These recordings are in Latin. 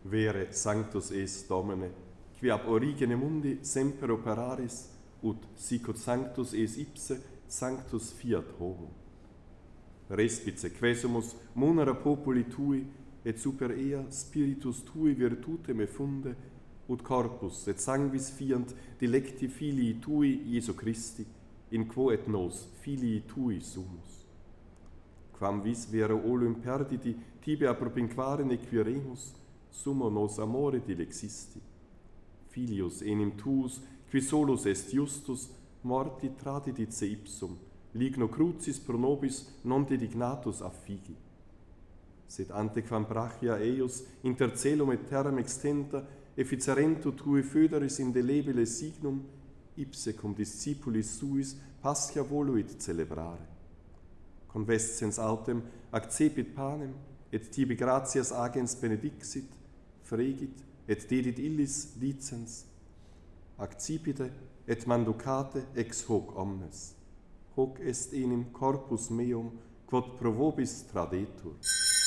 Vere sanctus es Domine, qui ab origine mundi semper operaris, ut sicut sanctus es ipse, sanctus fiat homo. Respice quesumus munera populi tui, et super ea spiritus tui virtutem effunde, ut corpus et sanguis fiant dilecti filii tui Iesu Christi, in quo et nos filii tui sumus. Quam vis vero olum perditi tibi a propinquare nequiremus, sumo nos amore dilexisti. Filius enim tuus, qui solus est justus, morti tradidit se ipsum, ligno crucis pro nobis non dedignatus affigi. Sed antequam brachia eius inter celum et terram extenta, efficerento tui foederis indelebile signum, ipse cum discipulis suis pascha voluit celebrare. Convescens autem accepit panem, et tibi gratias agens benedixit, fregit, et dedit illis dicens, accipite et manducate ex hoc omnes. Hoc est enim corpus meum, quod pro vobis tradetur.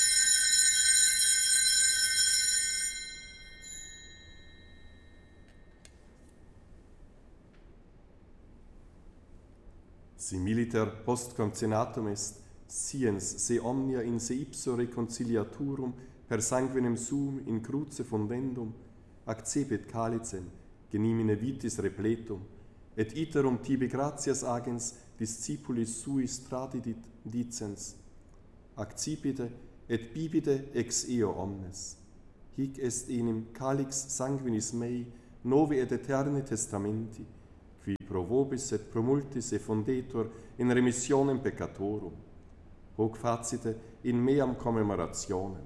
Si militer post concenatum est, sciens se omnia in se ipso reconciliaturum per sanguinem suum in cruce fundendum, accepit calicem, genimine vitis repletum, et iterum tibi gratias agens discipulis suis tradidit dicens, accipite et bibite ex eo omnes. Hic est enim calix sanguinis mei, novi et eterni testamenti, qui pro vobis et pro multis effundetur in remissionem peccatorum. Hoc facite in meam commemorationem.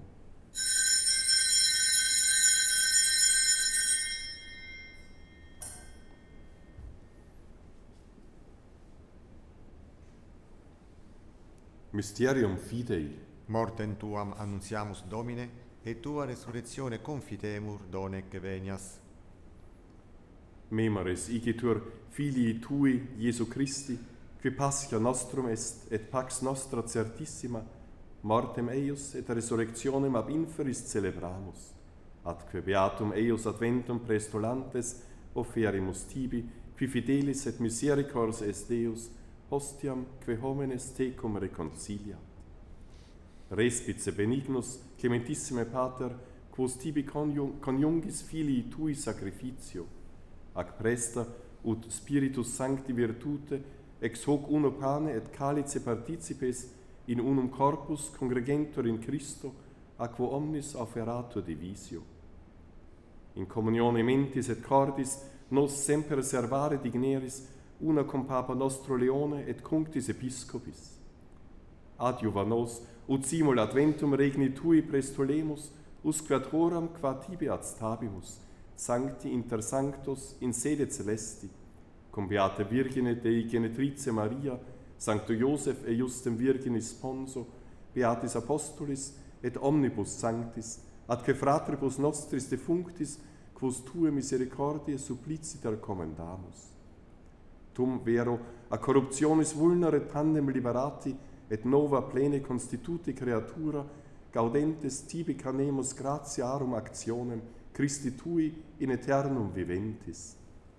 Mysterium Fidei. Mortem tuam annuntiamus, Domine, et tua resurrectione confitemur, donec venias. Memoris igitur filii tui, Iesu Christi, qui pascha nostrum est, et pax nostra certissima, mortem eius et resurrectionem ab inferis celebramus, atque beatum eius adventum praestulantes offerimus tibi, qui fidelis et misericors est Deus, hostiam que homines tecum reconciliat. Respice benignus, clementissime Pater, quos tibi coniungis filii tui sacrificio, ac presta ut Spiritus Sancti virtute ex hoc uno pane et calice participes in unum corpus congregentur in Christo, a quo omnis offeratur divisio. In communione mentis et cordis nos semper servare digneris una cum Papa nostro Leone et cunctis Episcopis. Adiuva nos, ut simul adventum regni tui prestulemus, usque ad horam qua tibi adstabimus, sancti inter sanctos in sede celesti, cum Beata Virgine Dei Genetrice Maria, Sancto Iosef e Justem Virginis Sponso, Beatis Apostolis et omnibus sanctis, atque fratribus nostris defunctis, quos tue misericordiae suppliciter commendamus. Tum vero a corruptionis vulnere tandem liberati et nova plene constituti creatura, gaudentes tibi canemus gratiarum actionem Christi tui in aeternum viventis.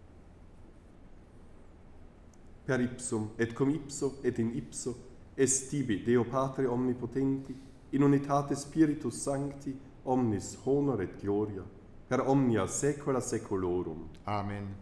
Per ipsum et cum ipso et in ipso est tibi Deo Patre omnipotenti, in unitate Spiritus Sancti, omnis honor et gloria, per omnia saecula saeculorum. Amen.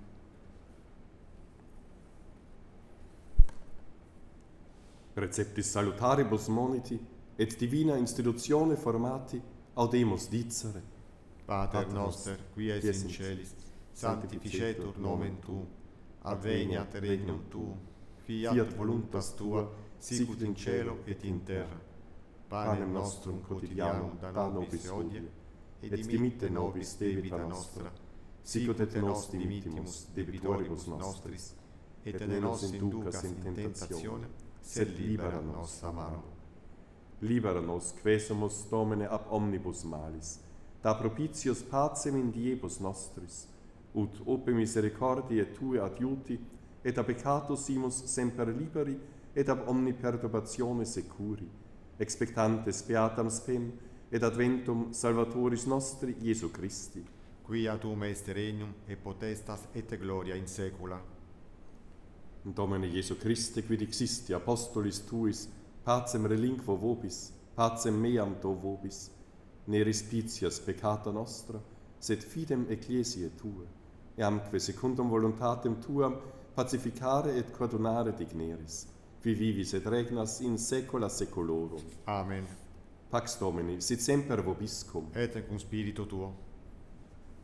Preceptis salutaribus moniti, et divina institutione formati, audemus dicere. Pater noster, qui es in celis, sanctificetur nomen tu, adveniat regnum tuum, fiat voluntas tua, sicut in cielo et in terra. Panem nostrum quotidianum da nobis hodie, et dimitte nobis debita nostra, sicut et nos dimittimus debitoribus nostris, et ne nos inducas in tentationem, sed libera nos a malo. Libera nos, quesumus, Domine, ab omnibus malis, da propitius pacem in diebus nostris, ut ope misericordiae tue adiuti, et a peccatus simus semper liberi, et ab omni perturbatione securi, expectantes beatam spem, et adventum Salvatoris nostri Iesu Christi. Quia tuum est regnum et potestas et gloria in saecula. Domine Iesu Christe, quid existi apostolis tuis, pacem relinquo vobis, pacem meam do vobis, ne respicias peccata nostra, sed fidem ecclesiae tue, eamque secundum voluntatem tuam pacificare et coordinare digneris, qui vivis et regnas in saecula saeculorum. Amen. Pax Domini, sit semper vobiscum. Et cum spiritu tuo.